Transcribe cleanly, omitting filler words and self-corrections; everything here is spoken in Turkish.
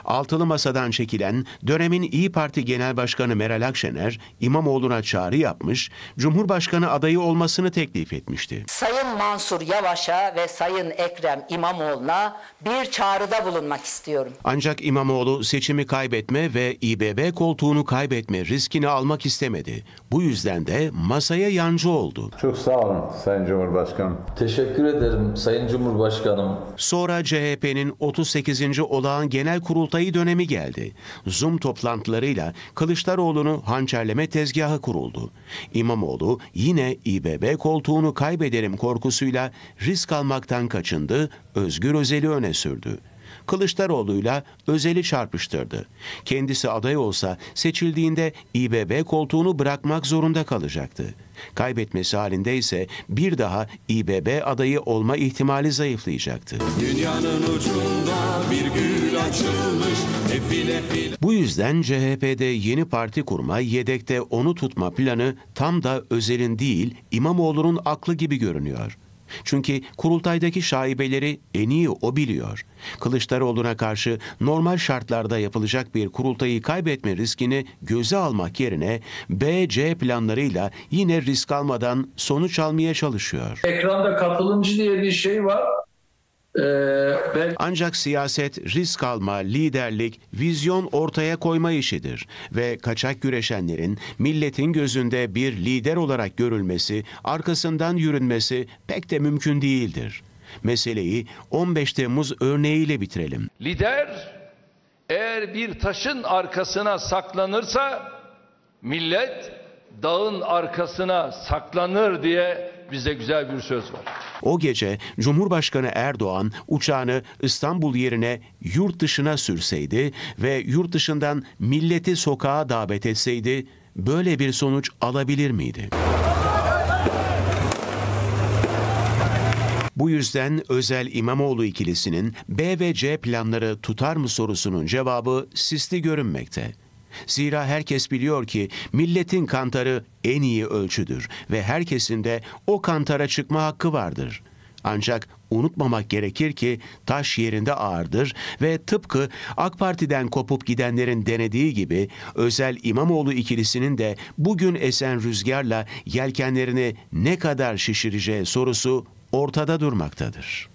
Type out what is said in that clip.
Altılı Masa'dan çekilen dönemin İyi Parti Genel Başkanı Meral Akşener, İmamoğlu'na çağrı yapmış, Cumhurbaşkanı adayı olmasını teklif etmişti. Sayın Mansur Yavaş'a ve Sayın Ekrem İmamoğlu'na bir çağrıda bulunmak istiyorum. Ancak İmamoğlu seçimi kaybetme ve İBB koltuğunu kaybetme riskini almak istemedi. Bu yüzden de masaya yancı oldu. Çok sağ olun Sayın Cumhurbaşkanım. Teşekkür ederim Sayın Cumhurbaşkanım. Sonra CHP'nin 38. olağan genel kurultayı dönemi geldi. Zoom toplantılarıyla Kılıçdaroğlu'nu hançerleme tezgahı kuruldu. İmamoğlu yine İBB koltuğunu kaybederim korkusuyla risk almaktan kaçındı, Özgür Özel'i öne sürdü. Kılıçdaroğlu'yla Özel'i çarpıştırdı. Kendisi aday olsa seçildiğinde İBB koltuğunu bırakmak zorunda kalacaktı. Kaybetmesi halinde ise bir daha İBB adayı olma ihtimali zayıflayacaktı. Dünyanın ucunda bir gül açılmış. Bu yüzden CHP'de yeni parti kurma, yedekte onu tutma planı tam da Özel'in değil İmamoğlu'nun aklı gibi görünüyor. Çünkü kurultaydaki şaibeleri en iyi o biliyor. Kılıçdaroğlu'na karşı normal şartlarda yapılacak bir kurultayı kaybetme riskini göze almak yerine B-C planlarıyla yine risk almadan sonuç almaya çalışıyor. Ekranda katılımcı diye bir şey var. Ancak siyaset risk alma, liderlik, vizyon ortaya koyma işidir ve kaçak güreşenlerin milletin gözünde bir lider olarak görülmesi, arkasından yürünmesi pek de mümkün değildir. Meseleyi 15 Temmuz örneğiyle bitirelim. Lider eğer bir taşın arkasına saklanırsa millet dağın arkasına saklanır diye bizde güzel bir söz var. O gece Cumhurbaşkanı Erdoğan uçağını İstanbul yerine yurt dışına sürseydi ve yurt dışından milleti sokağa davet etseydi böyle bir sonuç alabilir miydi? Bu yüzden Özel İmamoğlu ikilisinin B ve C planları tutar mı sorusunun cevabı sisli görünmekte. Zira herkes biliyor ki milletin kantarı en iyi ölçüdür ve herkesin de o kantara çıkma hakkı vardır. Ancak unutmamak gerekir ki taş yerinde ağırdır ve tıpkı AK Parti'den kopup gidenlerin denediği gibi Özel İmamoğlu ikilisinin de bugün esen rüzgarla yelkenlerini ne kadar şişireceği sorusu ortada durmaktadır.